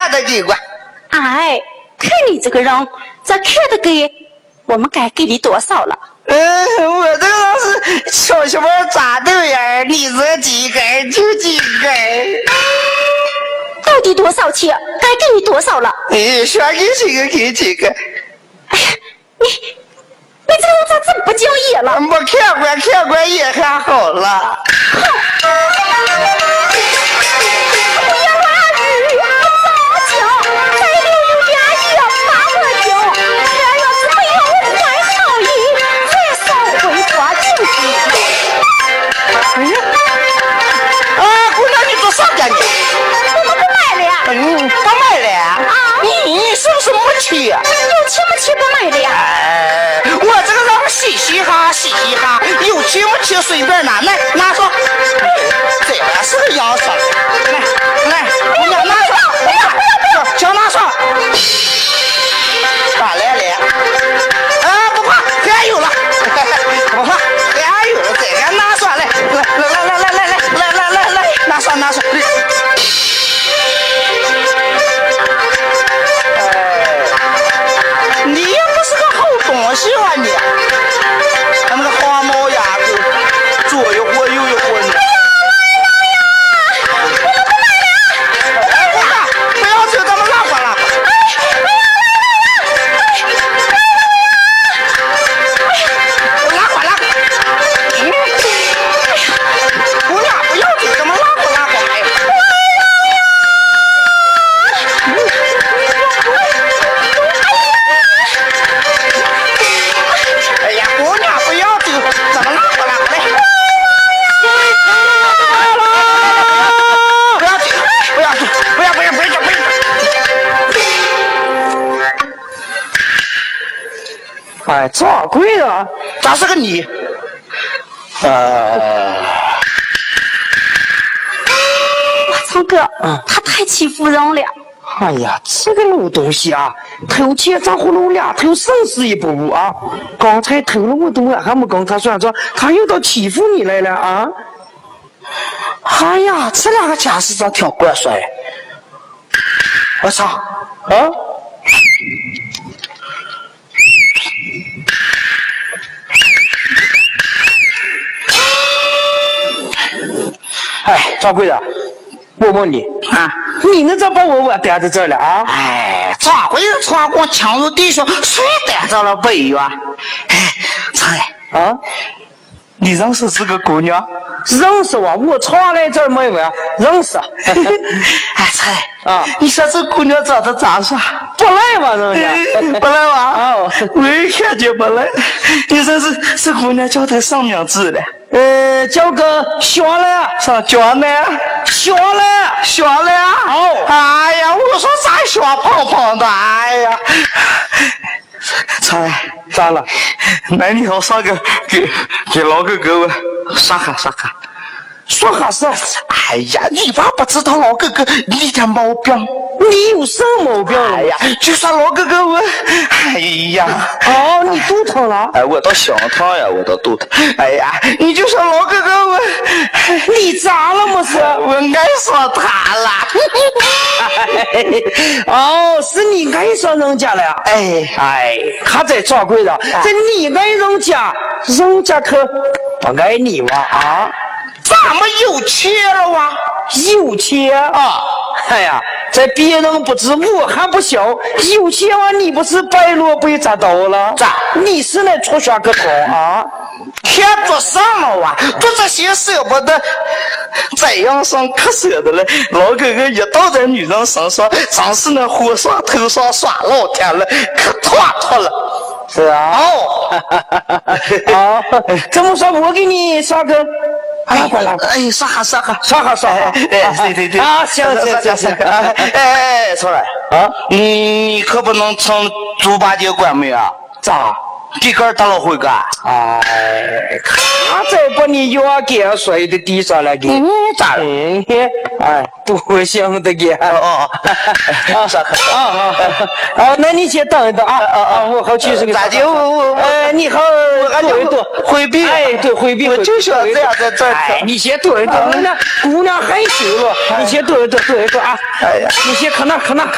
看得给我。 哎，看你这个人，这看得给，我们该给你多少了？ 我这个是小媳妇扎豆眼，你这几根就几根。 到底多少钱？该给你多少了？ 想给几个给几个。 哎呀，你这个人咋这么不敬业了？ 我看过也还好了。不卖了呀？你是不是没去呀？ 有钱没钱不卖的呀？ 我这个人嘻嘻哈，有钱没钱随便拿，来拿上。这个是个洋声，来，姑娘拿上，叫拿上。来，不怕，还有了，不怕，还有了，这个拿上来，来，拿上。你也不是个好东西啊你！他那个花猫丫头，左一会右一会呢。不要走，咱们拉过来。拉过。姑娘，不要走，咱们拉过。哎呀，姑娘不要走，怎么拉过来？不要走，不要。 哎，掌柜的， 咋是个你？ 昌哥，他太欺负人了。 哎呀，这个老东西啊，偷钱账户漏了，偷生死一步啊！刚才偷了我东西，还没跟他算账，他又到欺负你来了啊！ 哎呀，这两个家是咋挺怪帅的？我操！ 哎，掌柜的，我问你啊，你那咋把我逮在这儿了啊？ 哎，掌柜的闯过强入弟兄，谁逮着了北呀？哎，常爷啊， 你认识这个姑娘？ 认识我，我常来这儿没完，认识。 哎，常爷啊， 你说这姑娘长得咋说？ 不赖吧，人家不赖吧？ 啊， 我一看就不赖。你说这姑娘叫她什么名字了？ 叫个香兰， 啥叫呢？ 香兰。 哦，哎呀，我说咋小胖的？哎呀，常爷咋了？ 那你好上个给老哥哥我刷卡。 说哈是？ 哎呀，你爸不知道老哥哥你点毛病。 你有什么毛病了？ 哎呀，就算老哥哥我，哎呀， 哦，你肚疼了？ 哎，我倒想疼呀，我倒肚疼。哎呀，你就说老哥哥我， 你咋了么是？ 我爱上他了。 哦，是你爱上人家了呀？哎，他在掌柜的，这你爱人家，人家可不爱你哇啊？ 咱们有钱了哇？ 有钱啊！哎呀，在别人不知我还不晓，有钱啊！你不是白萝卜咋倒了？ 咋？ 你是来出下个头啊？ 看做什么哇？做这些舍不得，这样上可舍得了。老哥哥一倒在女人身上，真是那火上头上耍老天了，可妥了。 是啊。哦，这么说我给你刷个。 哎，刷哈。对。 啊，行。 哎，错了啊，你可不能成猪八戒关门啊？ 咋？ 地根打了回个？ 哎，他再把你腰给摔到地上了，给咋了？ 哎，多想的给。 刷卡。 那你先等一等啊。我好去这个。 咋的？ 你好，躲一躲，回避。哎，对，回避。 我就想这样在这儿。 哎，你先躲一躲，姑娘害羞了，你先躲一躲啊。 哎呀， 你先看那。